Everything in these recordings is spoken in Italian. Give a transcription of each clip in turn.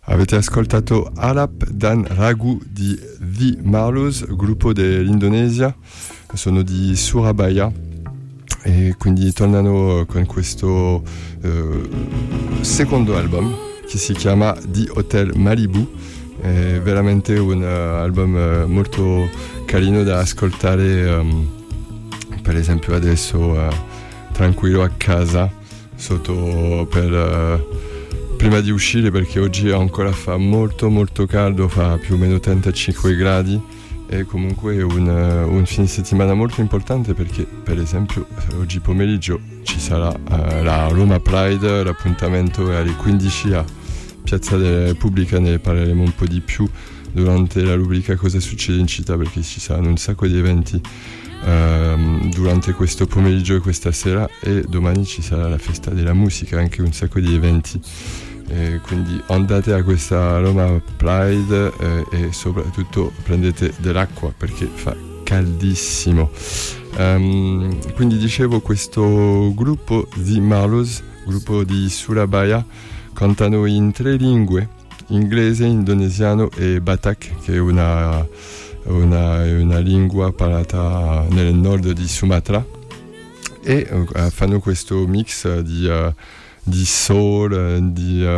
Avete ascoltato Alap Dan Ragu di The Marlows, gruppo dell'Indonesia, sono di Surabaya e quindi tornano con questo secondo album che si chiama The Hotel Malibu. È veramente un album molto carino da ascoltare, per esempio adesso tranquillo a casa sotto prima di uscire, perché oggi ancora fa molto molto caldo, fa più o meno 35 gradi e comunque un fine settimana molto importante, perché per esempio oggi pomeriggio ci sarà la Roma Pride, l'appuntamento è alle 15 a Piazza della Repubblica. Ne parleremo un po' di più durante la rubrica Cosa succede in città, perché ci saranno un sacco di eventi durante questo pomeriggio e questa sera, e domani ci sarà la festa della musica, anche un sacco di eventi, quindi andate a questa Roma Pride e soprattutto prendete dell'acqua perché fa caldissimo. Quindi dicevo, questo gruppo The Marlows, gruppo di Surabaya, cantano in 3 lingue: inglese, indonesiano e Batak, che è una lingua parlata nel nord di Sumatra, e fanno questo mix di soul,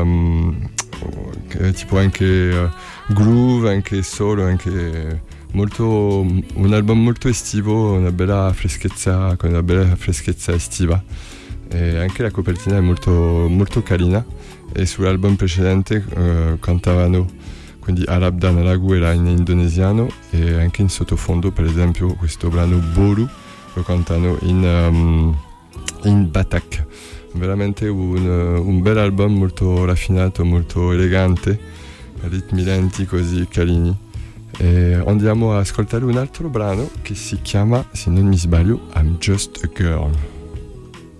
tipo anche groove, anche soul, anche un album molto estivo, con una bella freschezza estiva, e anche la copertina è molto, molto carina. E sull'album precedente cantavano, quindi Alap Dan Ragu era in indonesiano, e anche in sottofondo per esempio questo brano Boru lo cantano in Batak. Veramente un bel album molto raffinato, molto elegante, ritmi lenti così carini. E andiamo a ascoltare un altro brano che si chiama, se non mi sbaglio, I'm Just a Girl.